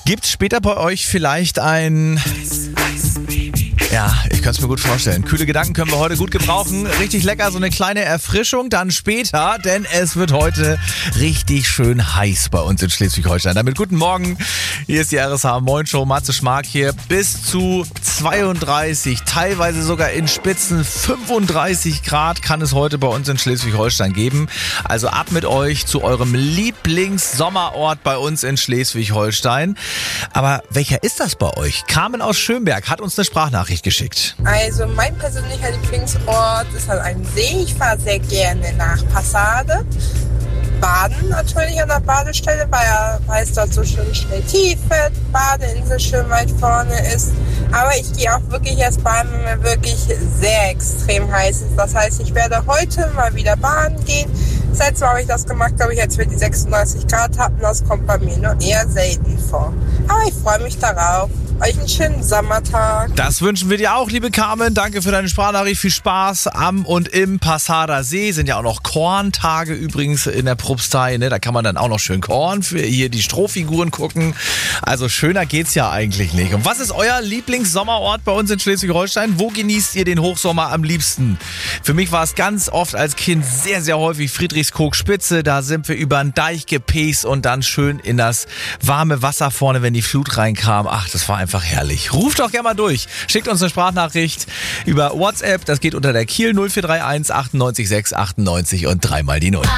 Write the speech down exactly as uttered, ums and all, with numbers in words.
Gibt's später bei euch vielleicht ein... Ja, ich kann es mir gut vorstellen. Kühle Gedanken können wir heute gut gebrauchen. Richtig lecker, so eine kleine Erfrischung dann später, denn es wird heute richtig schön heiß bei uns in Schleswig-Holstein. Damit guten Morgen, hier ist die R S H Moin Show, Matze Schmark hier. Bis zu zweiunddreißig, teilweise sogar in Spitzen fünfunddreißig Grad kann es heute bei uns in Schleswig-Holstein geben. Also ab mit euch zu eurem Lieblings-Sommerort bei uns in Schleswig-Holstein. Aber welcher ist das bei euch? Carmen aus Schönberg hat uns eine Sprachnachricht geschickt. Also mein persönlicher Lieblingsort ist halt ein See. Ich fahre sehr gerne nach Passade. Baden natürlich an der Badestelle, weil, er, weil es dort so schön schnell tief wird, Badeinsel schön weit vorne ist. Aber ich gehe auch wirklich erst baden, wenn mir wirklich sehr extrem heiß ist. Das heißt, ich werde heute mal wieder baden gehen. Das letzte Mal habe ich das gemacht, glaube ich, als wir die sechsunddreißig Grad hatten. Das kommt bei mir nur eher selten vor. Aber ich freue mich darauf. Euch einen schönen Sommertag. Das wünschen wir dir auch, liebe Carmen. Danke für deine Sprachnachricht. Viel Spaß am und im Passader See. Sind ja auch noch Korntage übrigens in der Propstei. Ne? Da kann man dann auch noch schön Korn für hier die Strohfiguren gucken. Also schöner geht's ja eigentlich nicht. Und was ist euer Lieblingssommerort bei uns in Schleswig-Holstein? Wo genießt ihr den Hochsommer am liebsten? Für mich war es ganz oft als Kind sehr, sehr häufig Friedrichskoog-Spitze. Da sind wir über den Deich gepäst und dann schön in das warme Wasser vorne, wenn die Flut reinkam. Ach, das war einfach Einfach herrlich. Ruft doch gerne mal durch. Schickt uns eine Sprachnachricht über WhatsApp. Das geht unter der Kiel null vier drei eins achtundneunzig sechs achtundneunzig und dreimal die Null.